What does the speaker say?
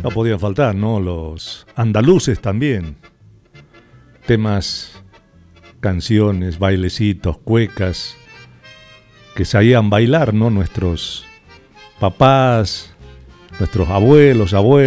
No podían faltar, ¿no? Los andaluces también. Temas, canciones, bailecitos, cuecas, que sabían bailar, ¿no? Nuestros papás, nuestros abuelos, abuelas.